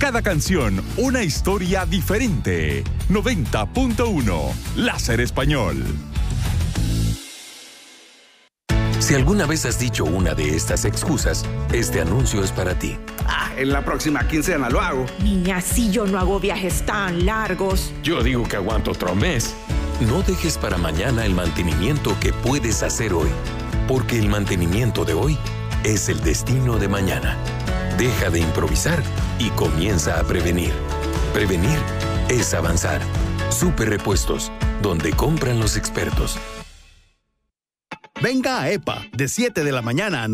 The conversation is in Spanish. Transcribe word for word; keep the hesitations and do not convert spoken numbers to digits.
Cada canción, una historia diferente. noventa punto uno, Láser Español. Si alguna vez has dicho una de estas excusas, este anuncio es para ti. Ah, en la próxima quincena lo hago. Niña, si yo no hago viajes tan largos. Yo digo que aguanto otro mes. No dejes para mañana el mantenimiento que puedes hacer hoy, porque el mantenimiento de hoy es el destino de mañana. Deja de improvisar y comienza a prevenir. Prevenir es avanzar. Super Repuestos, donde compran los expertos. Venga a EPA, de siete de la mañana a